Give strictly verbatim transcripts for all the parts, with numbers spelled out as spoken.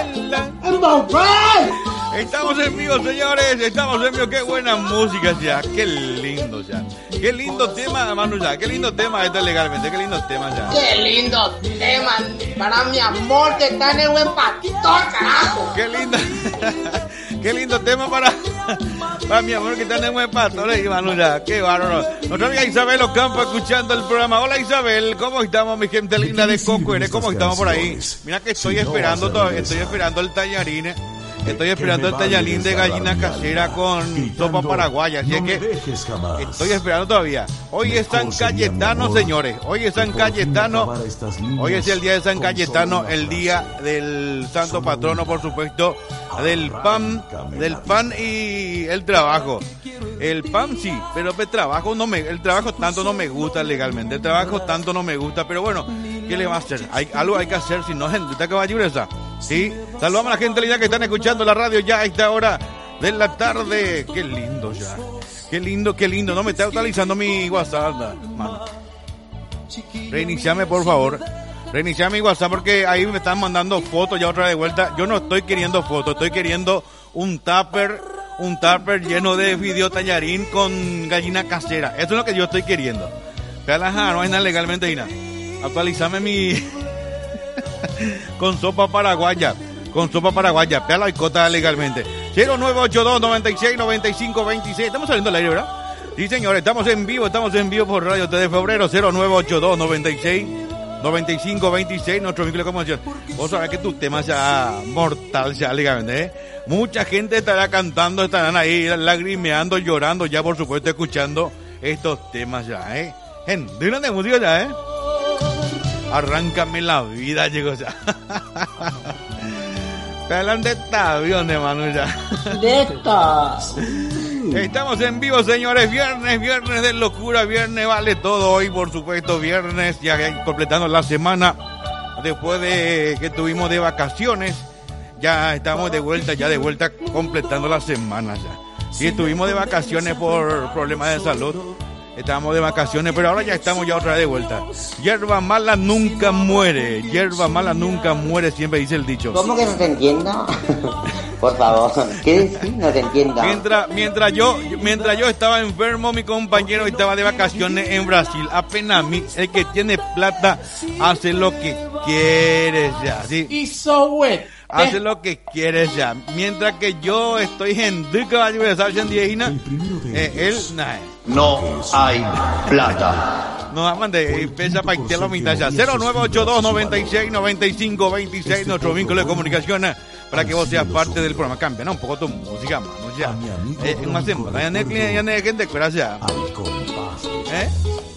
Estamos en vivo, señores. Estamos en vivo. Qué buena música ya. Qué lindo ya. Qué lindo tema, Manu ya. Qué lindo tema este legalmente. Qué lindo tema ya. Qué lindo tema para mi amor que está en el buen pastor, carajo. Qué lindo. Qué lindo tema para, para mi amor que está en el buen pastor. Y Manu ya. Qué bárbaro. Nuestra amiga Isabel Ocampo escuchando el programa. Hola Isabel, ¿cómo estamos, mi gente linda de Cocuere? ¿Cómo estamos por ahí? Mira que estoy esperando todavía. Estoy esperando el tallarín. Estoy esperando el tallarín de gallina casera con sopa paraguaya, así es que estoy esperando todavía. Hoy es San Cayetano, señores. Hoy es San Cayetano. Hoy es el día de San Cayetano, el día del santo patrono, por supuesto, del pan, del pan y el trabajo. El pan sí, pero el trabajo no me, el trabajo tanto no me gusta legalmente. El trabajo tanto no me gusta, pero bueno, ¿qué le va a hacer? Hay, algo hay que hacer, si no, gente, caballureza. Sí, saludamos a la gente linda que están escuchando la radio ya a esta hora de la tarde. Qué lindo ya. Qué lindo, qué lindo. No me está actualizando mi WhatsApp, mano. Reiniciame, por favor. Reiniciame mi WhatsApp porque ahí me están mandando fotos ya otra vez de vuelta. Yo no estoy queriendo fotos, estoy queriendo un tupper, un tupper lleno de video tallarín con gallina casera. Eso es lo que yo estoy queriendo. Pero no hay nada legalmente, Ina. Actualizame mi... con sopa paraguaya, con sopa paraguaya, pela y cota legalmente. cero nueve ocho dos, noventa y seis, noventa y cinco, veintiséis. Estamos saliendo al aire, ¿verdad? Sí, señores, estamos en vivo, estamos en vivo por Radio T de Febrero. Cero nueve ocho dos, noventa y seis, noventa y cinco, veintiséis. Nuestro vínculo de comunicación. Vos sabés que tu tema sea mortal, ya legalmente, ¿eh? Mucha gente estará cantando, estarán ahí lagrimeando, llorando, ya por supuesto escuchando estos temas ya, ¿eh? En Dylan de música ya, ¿eh? Arráncame la vida, llegó ya. Te hablan de esta avión de Manu ya. De esta. Estamos en vivo, señores. Viernes, viernes de locura. Viernes vale todo hoy, por supuesto. Viernes, ya completando la semana. Después de que tuvimos de vacaciones, ya estamos de vuelta, ya de vuelta completando la semana ya. Sí, estuvimos de vacaciones por problemas de salud. Estábamos de vacaciones, pero ahora ya estamos ya otra vez de vuelta. Hierba mala nunca muere. Hierba mala nunca muere, siempre dice el dicho. ¿Cómo que no te entiendo? Por favor, ¿qué decís? No te entiendo. Mientras, mientras yo, mientras yo estaba enfermo, mi compañero estaba de vacaciones en Brasil. Apenas a mí, el que tiene plata hace lo que quiere ya, ¿sí? Y so wet. Hace lo que quieres ya. Mientras que yo estoy en de caballo de Sargent Diegina, eh, él, nah. No hay plata. No, mande, empieza para irte a la mitad ya. cero nueve ocho dos, noventa y seis, noventa y cinco, veintiséis, nuestro vínculo de comunicación eh, para que vos seas parte del programa. Cambia, ¿no? Un poco tu música, mano, ya. Eh, en más tiempo, ya no hay gente, gracias. ¿Eh?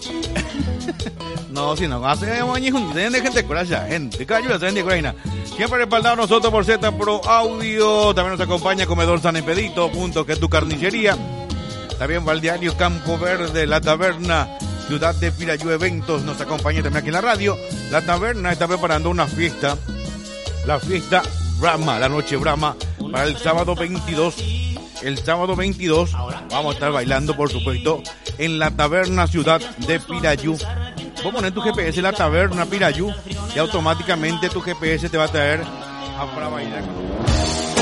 No, si no, hace un año y de gente gracias, gente. Que ayuda, gente gracias. Siempre respaldado nosotros por Z Pro Audio. También nos acompaña Comedor San Expedito, punto que es tu carnicería. También Balneario Campo Verde, La Taberna, Ciudad de Pirayú Eventos, nos acompaña también aquí en la radio. La Taberna está preparando una fiesta, la fiesta Brahma, la noche Brahma, para el sábado veintidós. El sábado veintidós vamos a estar bailando, por supuesto, en La Taberna, Ciudad de Pirayú. Vos poner tu G P S en La Taberna, Pirayú, y automáticamente tu G P S te va a traer a para bailar.